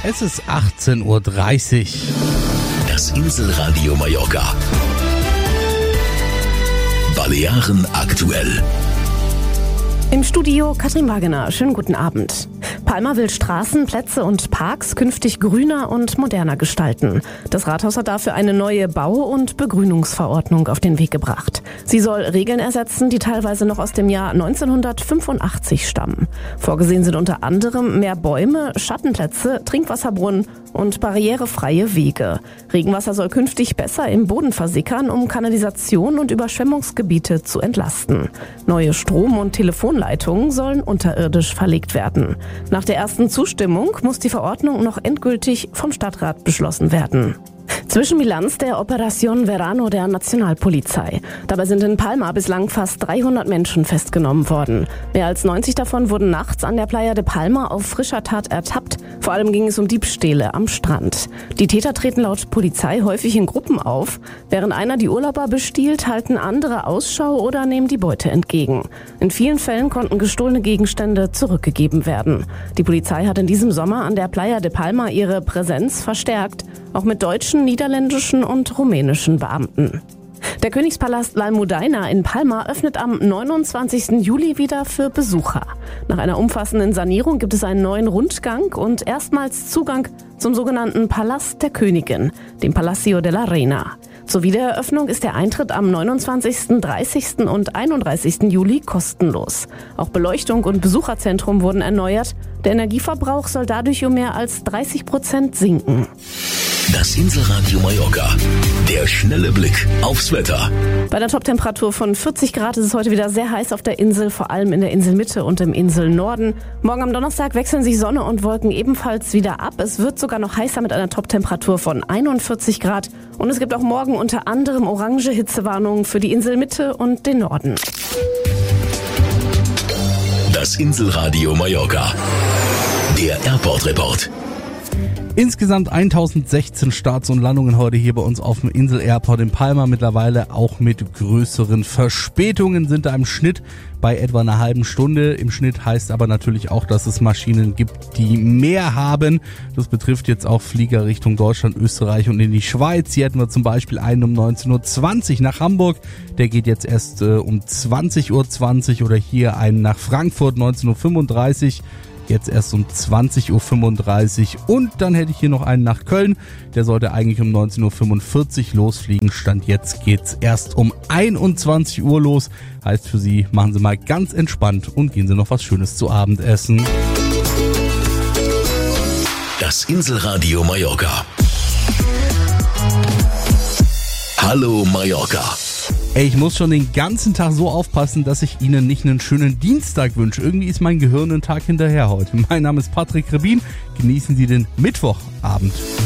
Es ist 18.30 Uhr. Das Inselradio Mallorca. Balearen aktuell. Im Studio Katrin Wagener. Schönen guten Abend. Palma will Straßen, Plätze und Parks künftig grüner und moderner gestalten. Das Rathaus hat dafür eine neue Bau- und Begrünungsverordnung auf den Weg gebracht. Sie soll Regeln ersetzen, die teilweise noch aus dem Jahr 1985 stammen. Vorgesehen sind unter anderem mehr Bäume, Schattenplätze, Trinkwasserbrunnen und barrierefreie Wege. Regenwasser soll künftig besser im Boden versickern, um Kanalisation und Überschwemmungsgebiete zu entlasten. Neue Strom- und Telefonleitungen sollen unterirdisch verlegt werden. Nach der ersten Zustimmung muss die Verordnung noch endgültig vom Stadtrat beschlossen werden. Zwischenbilanz der Operación Verano der Nationalpolizei. Dabei sind in Palma bislang fast 300 Menschen festgenommen worden. Mehr als 90 davon wurden nachts an der Playa de Palma auf frischer Tat ertappt. Vor allem ging es um Diebstähle am Strand. Die Täter treten laut Polizei häufig in Gruppen auf. Während einer die Urlauber bestiehlt, halten andere Ausschau oder nehmen die Beute entgegen. In vielen Fällen konnten gestohlene Gegenstände zurückgegeben werden. Die Polizei hat in diesem Sommer an der Playa de Palma ihre Präsenz verstärkt, auch mit deutschen, niederländischen und rumänischen Beamten. Der Königspalast La Almudaina in Palma öffnet am 29. Juli wieder für Besucher. Nach einer umfassenden Sanierung gibt es einen neuen Rundgang und erstmals Zugang zum sogenannten Palast der Königin, dem Palacio de la Reina. Zur Wiedereröffnung ist der Eintritt am 29., 30. und 31. Juli kostenlos. Auch Beleuchtung und Besucherzentrum wurden erneuert. Der Energieverbrauch soll dadurch um mehr als 30% sinken. Das Inselradio Mallorca. Der schnelle Blick aufs Wetter. Bei einer Toptemperatur von 40 Grad ist es heute wieder sehr heiß auf der Insel, vor allem in der Inselmitte und im Inselnorden. Morgen am Donnerstag wechseln sich Sonne und Wolken ebenfalls wieder ab. Es wird sogar noch heißer mit einer Toptemperatur von 41 Grad. Und es gibt auch morgen unter anderem orange Hitzewarnungen für die Inselmitte und den Norden. Das Inselradio Mallorca. Der Airport Report. Insgesamt 1016 Starts und Landungen heute hier bei uns auf dem Insel-Airport in Palma. Mittlerweile auch mit größeren Verspätungen sind da im Schnitt bei etwa einer halben Stunde. Im Schnitt heißt aber natürlich auch, dass es Maschinen gibt, die mehr haben. Das betrifft jetzt auch Flieger Richtung Deutschland, Österreich und in die Schweiz. Hier hätten wir zum Beispiel einen um 19.20 Uhr nach Hamburg. Der geht jetzt erst um 20.20 Uhr oder hier einen nach Frankfurt 19.35 Uhr. Jetzt erst um 20.35 Uhr und dann hätte ich hier noch einen nach Köln. Der sollte eigentlich um 19.45 Uhr losfliegen. Stand jetzt geht's erst um 21 Uhr los. Heißt für Sie, machen Sie mal ganz entspannt und gehen Sie noch was Schönes zu Abend essen. Das Inselradio Mallorca. Hallo Mallorca. Ey, ich muss schon den ganzen Tag so aufpassen, dass ich Ihnen nicht einen schönen Dienstag wünsche. Irgendwie ist mein Gehirn einen Tag hinterher heute. Mein Name ist Patrick Rebin. Genießen Sie den Mittwochabend.